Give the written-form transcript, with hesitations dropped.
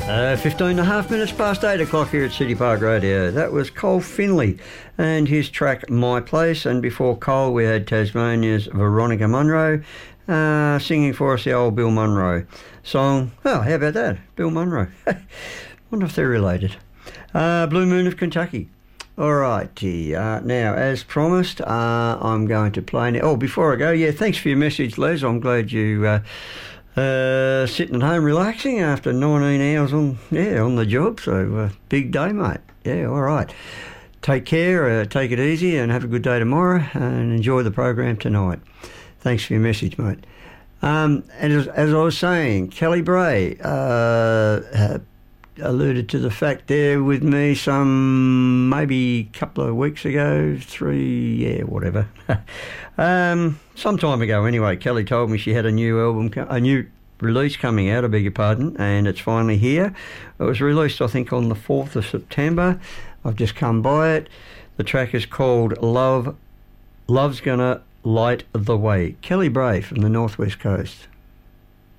15 and a half minutes past 8 o'clock here at City Park Radio. That was Cole Finley and his track My Place, and before Cole we had Tasmania's Veronica Munro singing for us the old Bill Munro song. Oh, how about that? Bill Munro. Wonder if they're related. Blue Moon of Kentucky. All righty. Now, as promised, I'm going to play now. Oh, before I go, thanks for your message, Les. I'm glad you sitting at home relaxing after 19 hours on the job. So big day, mate. Yeah, all right. Take care, take it easy, and have a good day tomorrow, and enjoy the program tonight. Thanks for your message, mate. And as I was saying, Kelly Bray alluded to the fact there with me maybe a couple of weeks ago, whatever. Some time ago anyway, Kelly told me she had a new release coming out, I beg your pardon, and it's finally here. It was released, I think, on the 4th of September. I've just come by it. The track is called Love's Gonna Light the Way. Kelly Bray from the Northwest Coast.